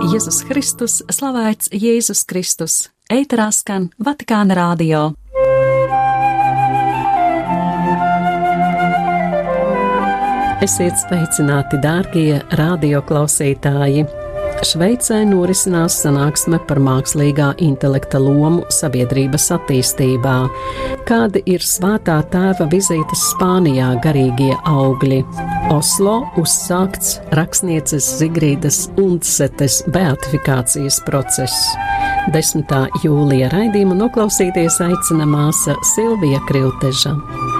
Jēzus Kristus, slavēts Jēzus Kristus, ēterā skan Vatikāna radio. Esiet sveicināti, dārgie radioklausītāji! Šveicē norisinās sanāksme par mākslīgā intelekta lomu sabiedrības attīstībā. Kādi ir Svētā Tēva vizītes Spānijā garīgie augļi? Oslo uzsākts rakstnieces Zigrīdas Undsetes beatifikācijas process. 10. jūlija raidījumu noklausīties aicina māsa Silvija Krilteža.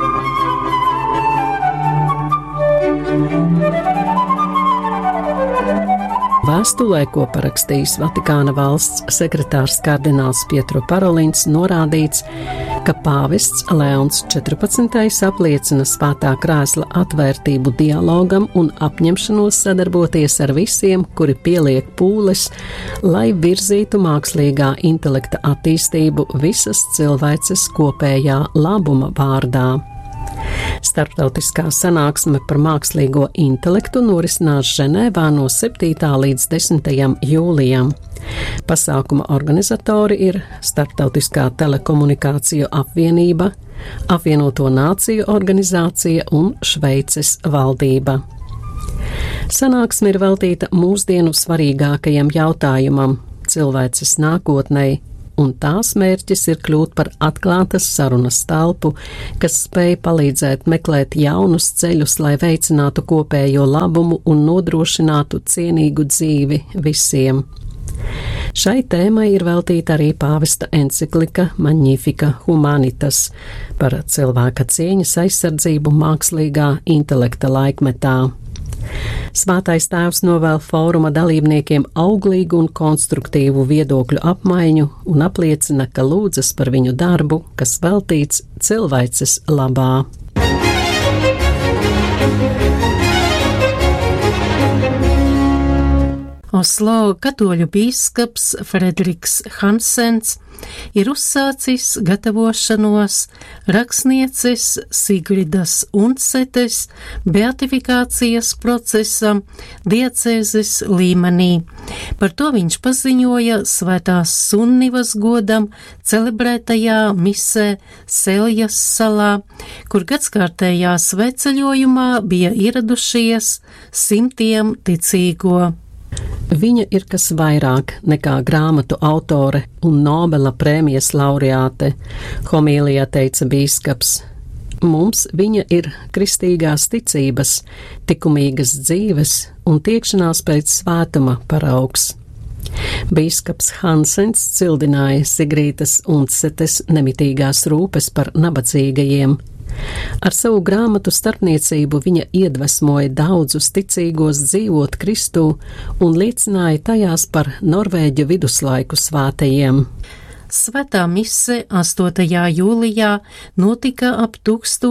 Vēstulē, ko parakstījis Vatikāna valsts sekretārs kardināls Pietro Parolins, norādīts, ka pāvests Leons 14. apliecina Svētā krēsla atvērtību dialogam un apņemšanos sadarboties ar visiem, kuri pieliek pūles, lai virzītu mākslīgā intelekta attīstību visas cilvēces kopējā labuma vārdā. Starptautiskā sanāksme par mākslīgo intelektu norisinās Ženēvā no 7. līdz 10. jūlijam. Pasākuma organizatori ir Starptautiskā telekomunikāciju apvienība, Apvienoto Nāciju organizācija un Šveices valdība. Sanāksme ir veltīta mūsdienu svarīgākajam jautājumam – cilvēces nākotnei, un tās mērķis ir kļūt par atklātas sarunas telpu, kas spēj palīdzēt meklēt jaunus ceļus, lai veicinātu kopējo labumu un nodrošinātu cienīgu dzīvi visiem. Šai tēmai ir veltīta arī pāvesta enciklika Magnifica Humanitas par cilvēka cieņas aizsardzību mākslīgā intelekta laikmetā. Svētais Tēvs novēl fóruma dalībniekiem auglīgu un konstruktīvu viedokļu apmaiņu un apliecina, ka lūdzas par viņu darbu, kas veltīts cilvēces labā. Oslo katoļu bīskaps Frederiks Hansens ir uzsācis gatavošanos rakstnieces Sigridas Undsetes beatifikācijas procesam diecēzes līmenī. Par to viņš paziņoja Svētās Sunnivas godam celebrētajā misē Seljas salā, kur gadskārtējā sveceļojumā bija ieradušies simtiem ticīgo. Viņa ir kas vairāk nekā grāmatu autore un Nobela prēmijas laureāte, homīlijā teica bīskaps. Mums viņa ir kristīgās ticības, likumīgas dzīves un tiekšanās pēc svētuma paraugs. Bīskaps Hansens cildināja Sigrītas Undsetes nemitīgās rūpes par nabadzīgajiem. Ar savu grāmatu starpniecību viņa iedvesmoja daudzus ticīgos dzīvot Kristū un liecināja tajās par Norvēģu viduslaiku svētajiem. Svētā mise 8. jūlijā notika ap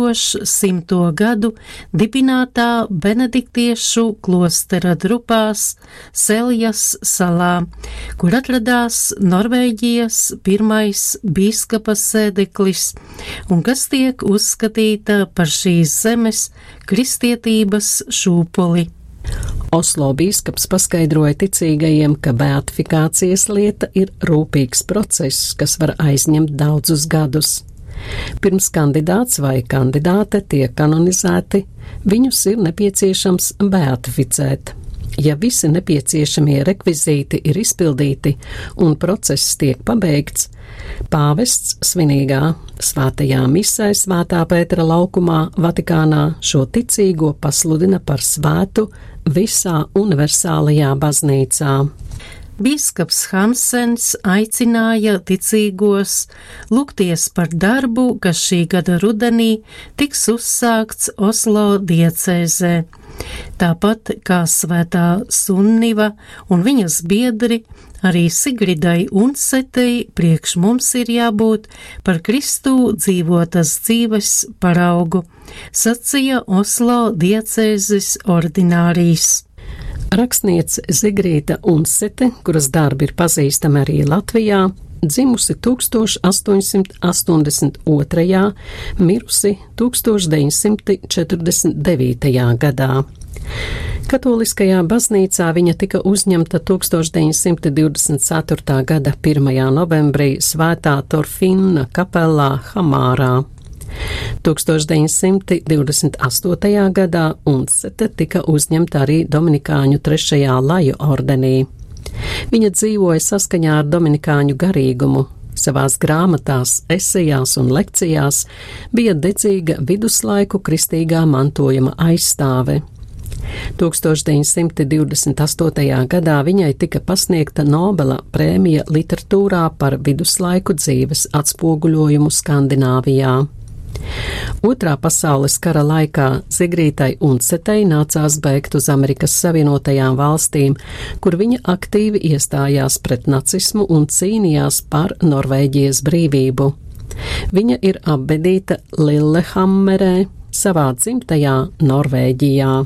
1100. gadu dibinātā benediktiešu klostera drupās Seljas salā, kur atradās Norvēģijas pirmais bīskapa sēdeklis un kas tiek uzskatīta par šīs zemes kristietības šūpuli. Oslo bīskaps paskaidroja ticīgajiem, ka beatifikācijas lieta ir rūpīgs process, kas var aizņemt daudzus gadus. Pirms kandidāts vai kandidāte tiek kanonizēti, viņus ir nepieciešams beatificēt. Ja visi nepieciešamie rekvizīti ir izpildīti un process tiek pabeigts, pāvests svinīgā svētajā misē Svētā Pētera laukumā Vatikānā šo ticīgo pasludina par svētu visā universālajā baznīcā. Bīskaps Hansens aicināja ticīgos lūgties par darbu, kas šī gada rudenī tiks uzsākts Oslo diecēzē. Tāpat kā Svētā Sunniva un viņas biedri, arī Sigridai Undsetei priekš mums ir jābūt par Kristu dzīvotas dzīves paraugu, sacīja Oslo diecēzes ordinārijs. Rakstniece Zigrīda Undsete, kuras darbi ir pazīstami arī Latvijā, dzimusi 1882., mirusi 1949. gadā. Katoliskajā baznīcā viņa tika uzņemta 1924. gada 1. novembrī Svētā Torfinna kapelā Hamārā. 1928. gadā Unsete tika uzņemta arī Dominikāņu 3. laju ordenī. Viņa dzīvoja saskaņā ar dominikāņu garīgumu. Savās grāmatās, esejās un lekcijās bija dedzīga viduslaiku kristīgā mantojuma aizstāve. 1928. gadā viņai tika pasniegta Nobela prēmija literatūrā par viduslaiku dzīves atspoguļojumu Skandināvijā. Otrā pasaules kara laikā Zigrītai Unsetei nācās bēgt uz Amerikas Savienotajām valstīm, kur viņa aktīvi iestājās pret nacismu un cīnījās par Norvēģijas brīvību. Viņa ir apbedīta Lillehammerē, savā dzimtajā Norvēģijā.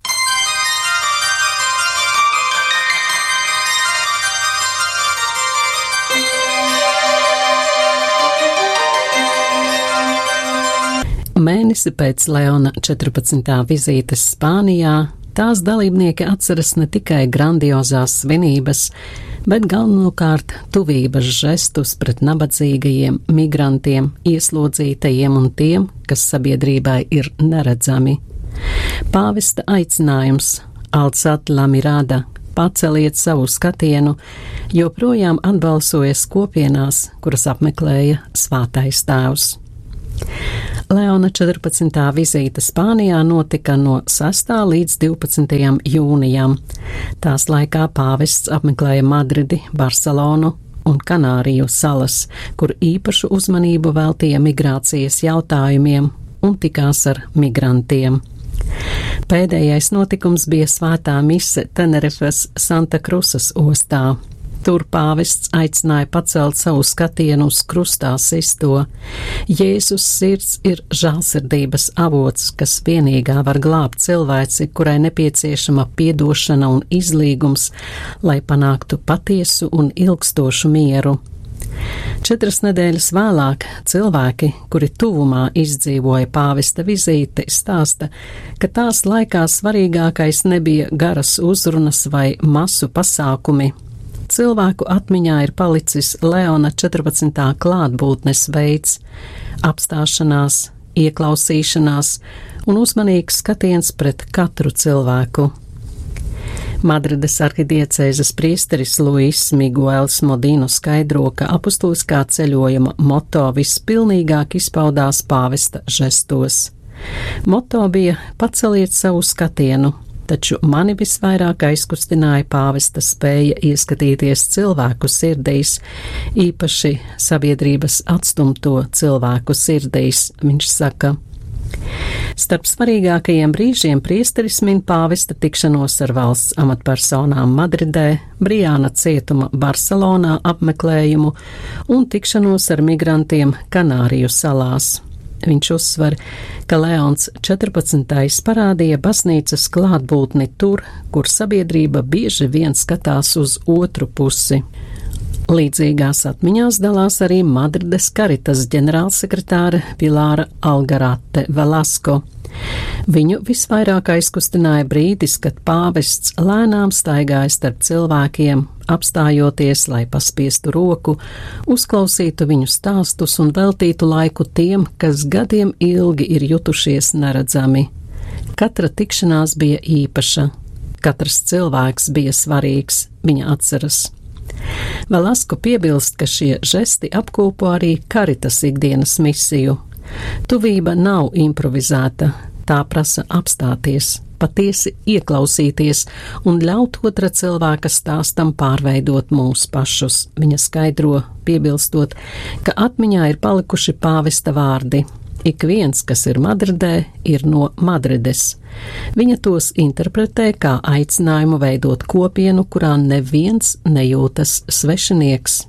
Mēnesi pēc Leona 14. vizītes Spānijā tās dalībnieki atceras ne tikai grandiozās svinības, bet galvenokārt tuvības žestus pret nabadzīgajiem, migrantiem, ieslodzītajiem un tiem, kas sabiedrībai ir neredzami. Pāvesta aicinājums Alzat la mirada, paceliet savu skatienu, joprojām atbalsojas kopienās, kuras apmeklēja Svētais Tēvs. Leona 14. vizīte Spānijā notika no 6. līdz 12. jūnijam. Tās laikā pāvests apmeklēja Madridi, Barcelonu un Kanāriju salas, kur īpašu uzmanību veltīja migrācijas jautājumiem un tikās ar migrantiem. Pēdējais notikums bija svētā mise Tenerifes Santa Krusas ostā. Tur pāvests aicināja pacelt savu skatienu uz krustā sisto. Jēzus sirds ir žēlsirdības avots, kas vienīgā var glābt cilvēci, kurai nepieciešama piedošana un izlīgums, lai panāktu patiesu un ilgstošu mieru. 4 nedēļas vēlāk cilvēki, kuri tuvumā izdzīvoja pāvesta vizīti, stāsta, ka tās laikā svarīgākais nebija garas uzrunas vai masu pasākumi. Cilvēku atmiņā ir palicis Leona 14. klātbūtnes veids, apstāšanās, ieklausīšanās un uzmanīgs skatiens pret katru cilvēku. Madrides arhidiecēzes priesteris Luis Miguels Modino skaidro, ka apustuliskā ceļojuma moto vispilnīgāk izpaudās pāvesta žestos. Moto bija paceliet savu skatienu, taču mani visvairāk aizkustināja pāvesta spēja ieskatīties cilvēku sirdīs, īpaši sabiedrības atstumto cilvēku sirdīs, viņš saka. Starp svarīgākajiem brīžiem priesteris min pāvesta tikšanos ar valsts amatpersonām Madridē, Briāna cietuma Barcelonā apmeklējumu un tikšanos ar migrantiem Kanāriju salās. Viņš uzsver, ka Leons 14. parādīja baznīcas klātbūtni tur, kur sabiedrība bieži vien skatās uz otru pusi. Līdzīgās atmiņās dalās arī Madrides Caritas ģenerālsekretāre Pilāra Algarate Velasco. Viņu visvairāk aizkustināja brīdis, kad pāvests lēnām staigāja starp cilvēkiem, apstājoties, lai paspiestu roku, uzklausītu viņu stāstus un veltītu laiku tiem, kas gadiem ilgi ir jutušies neredzami. Katra tikšanās bija īpaša, katrs cilvēks bija svarīgs, viņa atceras. Velasco piebilst, ka šie žesti apkopo arī Caritas ikdienas misiju. Tuvība nav improvizēta, tā prasa apstāties, patiesi ieklausīties un ļaut otra cilvēka stāstam pārveidot mūs pašus, viņa skaidro, piebilstot, ka atmiņā ir palikuši pāvesta vārdi. Ik viens, kas ir Madridē, ir no Madrides. Viņa tos interpretē kā aicinājumu veidot kopienu, kurā neviens nejūtas svešinieks.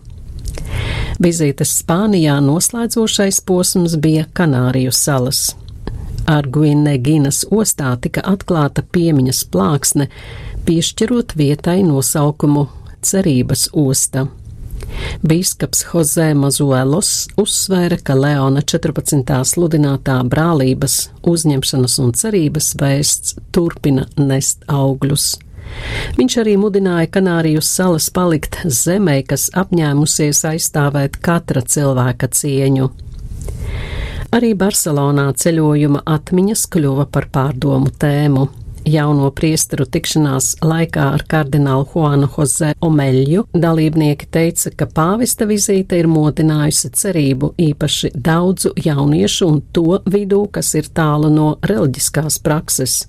Vizītes Spānijā noslēdzošais posms bija Kanāriju salas. Arguineginas ostā tika atklāta piemiņas plāksne, piešķirot vietai nosaukumu Cerības osta. Bīskaps Jose Mazuelos uzsvēra, ka Leona 14. sludinātā brālības, uzņemšanas un cerības vēsts turpina nest augļus. Viņš arī mudināja Kanāriju salas palikt zemē, kas apņēmusies aizstāvēt katra cilvēka cieņu. Arī Barcelonā ceļojuma atmiņas kļuva par pārdomu tēmu. Jauno priesteru tikšanās laikā ar kardinālu Juanu Jose Omeļu dalībnieki teica, ka pāvesta vizīte ir modinājusi cerību īpaši daudzu jauniešu un to vidū, kas ir tālu no reliģiskās prakses.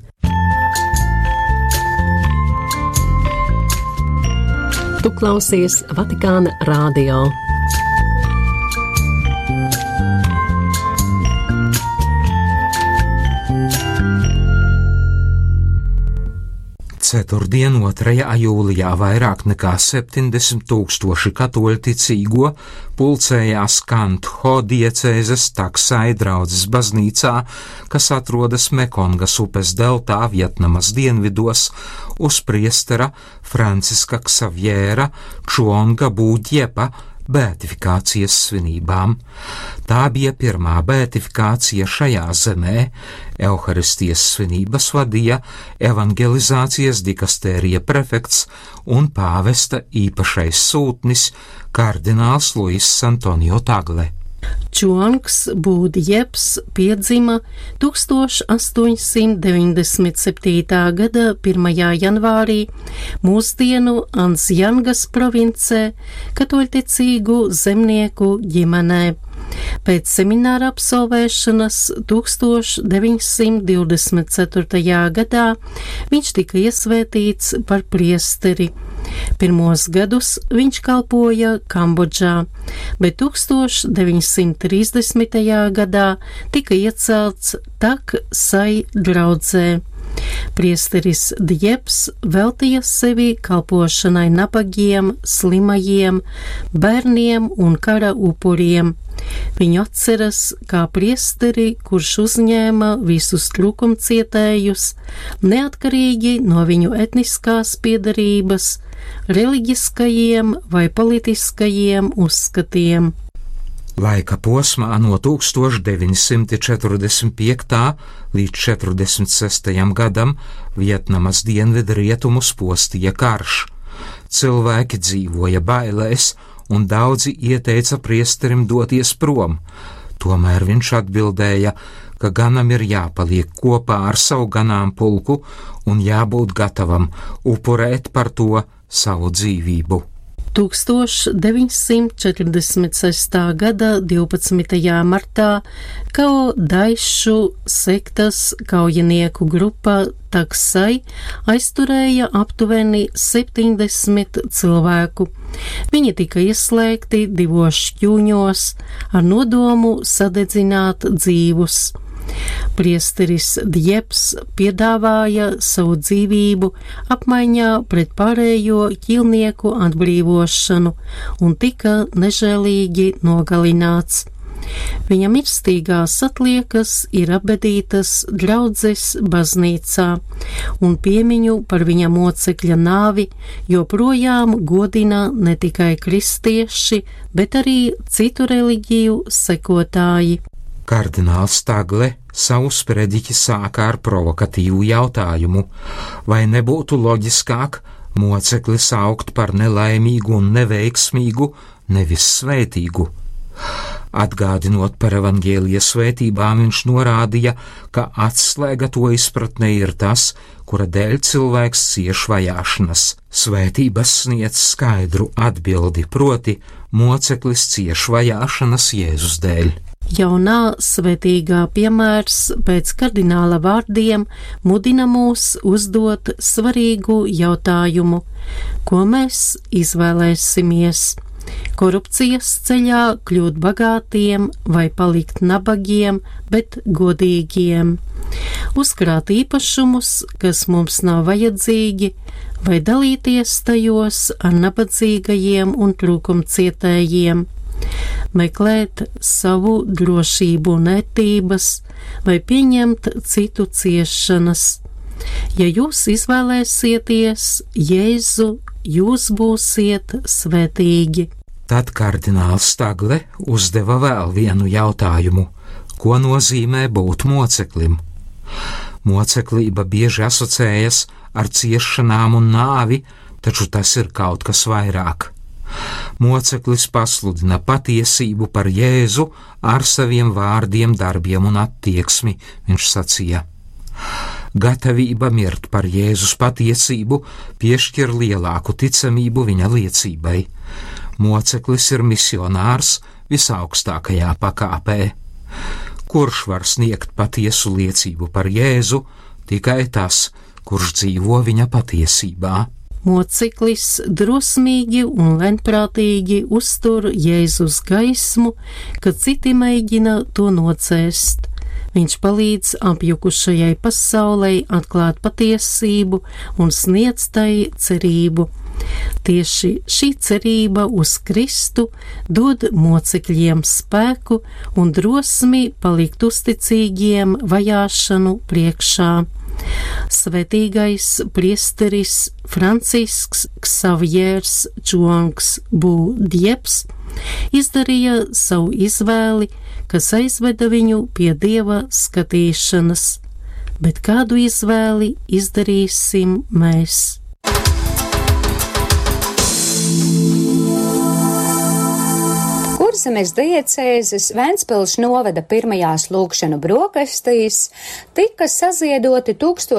Tu klausies Vatikāna radio. Ceturtdien, 2. jūlijā, vairāk nekā 70 000 katoļu ticīgo pulcējās Kantho diecēzes Taksai draudzes baznīcā, kas atrodas Mekongas upes deltā Vietnamas dienvidos, uz priestera Franciska Ksavjēra Čuonga Būģiepa bētifikācijas svinībām. Tā bija pirmā bētifikācija šajā zemē. Euharistijas svinības vadīja evangelizācijas dikastērija prefekts un pāvesta īpašais sūtnis kardināls Luis Antonio Tagle. Čuongs Būģieps piedzima 1897. gada 1. janvārī mūsdienu Ansjangas provincē katoļticīgu zemnieku ģimenē. Pēc semināra absolvēšanas 1924. gadā viņš tika iesvētīts par priesteri. Pirmos gadus viņš kalpoja Kambodžā, bet 1930. gadā tika iecelts Taksai draudzē. Priesteris Djebs veltīja sevi kalpošanai nabagiem, slimajiem, bērniem un kara upuriem. Viņu atceras kā priesteri, kurš uzņēma visus trūkumcietējus, neatkarīgi no viņu etniskās piedarības, reliģiskajiem vai politiskajiem uzskatiem. Laika posmā no 1945. līdz 46. gadam Vietnamas dienvidu rietumus postīja karš. Cilvēki dzīvoja bailēs, un daudzi ieteica priesterim doties prom. Tomēr viņš atbildēja, ka ganam ir jāpaliek kopā ar savu ganāmpulku un jābūt gatavam upurēt par to savu dzīvību. 1946. gada 12. martā Kao Daišu sektas kaujinieku grupa Taksai aizturēja aptuveni 70 cilvēku. Viņi tika ieslēgti 2 šķūņos ar nodomu sadedzināt dzīvus. Priesteris Djebs piedāvāja savu dzīvību apmaiņā pret pārējo ķīlnieku atbrīvošanu un tika nežēlīgi nogalināts. Viņa mirstīgās atliekas ir apbedītas draudzes baznīcā, un piemiņu par viņa mocekļa nāvi joprojām godina ne tikai kristieši, bet arī citu reliģiju sekotāji. Kardināls Tagle savu sprediķi sāka ar provokatīvu jautājumu, vai nebūtu loģiskāk mocekli saukt par nelaimīgu un neveiksmīgu, nevis svētīgu. Atgādinot par evaņģēlija svētībām, viņš norādīja, ka atslēga to izpratnē ir tas, kura dēļ cilvēks cieš vajāšanas. Svētības sniedz skaidru atbildi, proti moceklis cieš vajāšanas Jēzus dēļ. Jaunā svētīgā piemērs pēc kardināla vārdiem mudina mūs uzdot svarīgu jautājumu, ko mēs izvēlēsimies. Korupcijas ceļā kļūt bagātiem vai palikt nabagiem, bet godīgiem. Uzkrāt īpašumus, kas mums nav vajadzīgi, vai dalīties tajos ar nabadzīgajiem un trūkumcietējiem. Meklēt savu drošību un ērtības, vai pieņemt citu ciešanas. Ja jūs izvēlēsieties Jēzu, jūs būsiet svētīgi. Tad kardināls Stagle uzdeva vēl vienu jautājumu: ko nozīmē būt moceklim? Moceklība bieži asociējas ar ciešanām un nāvi, taču tas ir kaut kas vairāk. Moceklis pasludina patiesību par Jēzu ar saviem vārdiem, darbiem un attieksmi, viņš sacīja. Gatavība mirt par Jēzus patiesību piešķir lielāku ticamību viņa liecībai. Moceklis ir misionārs visaugstākajā pakāpē. Kurš var sniegt patiesu liecību par Jēzu? Tikai tas, kurš dzīvo viņa patiesībā. Moceklis drosmīgi un lēnprātīgi uztur Jēzus gaismu, kad citi mēģina to nocēst. Viņš palīdz apjukušajai pasaulei atklāt patiesību un sniedz tai cerību. Tieši šī cerība uz Kristu dod mocekļiem spēku un drosmi palikt uzticīgiem vajāšanu priekšā. Svētīgais priesteris Francisks Ksavjers Čuangs Bu Dieps izdarīja savu izvēli, kas aizveda viņu pie Dieva skatīšanas, bet kādu izvēli izdarīsim mēs? Kurzemes diecēzes Ventspils novada pirmajās lūgšanu brokastīs tika saziedoti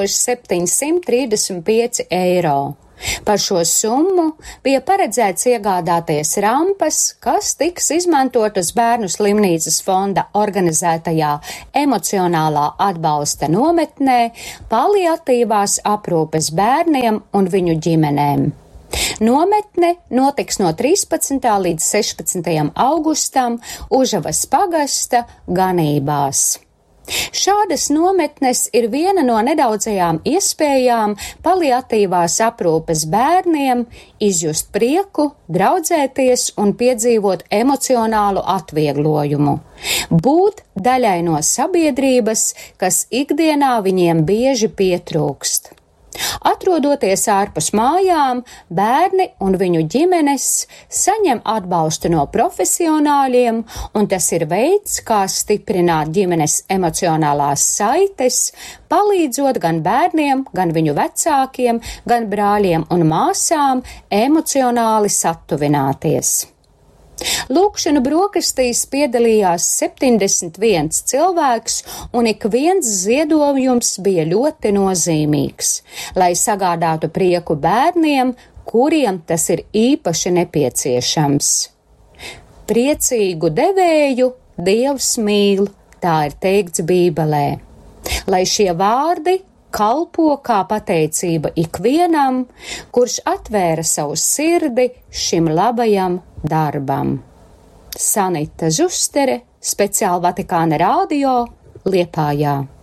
1735 eiro. Par šo summu bija paredzēts iegādāties rampas, kas tiks izmantotas Bērnu slimnīcas fonda organizētajā emocionālā atbalsta nometnē paliatīvās aprūpes bērniem un viņu ģimenēm. Nometne notiks no 13. līdz 16. augustam Užavas pagasta ganībās. Šādas nometnes ir viena no nedaudzajām iespējām paliatīvās aprūpes bērniem izjust prieku, draudzēties un piedzīvot emocionālu atvieglojumu, būt daļai no sabiedrības, kas ikdienā viņiem bieži pietrūkst. Atrodoties ārpus mājām, bērni un viņu ģimenes saņem atbalstu no profesionāļiem, un tas ir veids, kā stiprināt ģimenes emocionālās saites, palīdzot gan bērniem, gan viņu vecākiem, gan brāļiem un māsām emocionāli satuvināties. Lūgšanu brokastīs piedalījās 71 cilvēks, un ik viens ziedojums bija ļoti nozīmīgs, lai sagādātu prieku bērniem, kuriem tas ir īpaši nepieciešams. Priecīgu devēju Dievs mīl, tā ir teikts Bībelē. Lai šie vārdi kalpo kā pateicība ikvienam, kurš atvēra savu sirdi šim labajam darbam. Sanita Zustere, speciāli Vatikāna radio, Liepājā.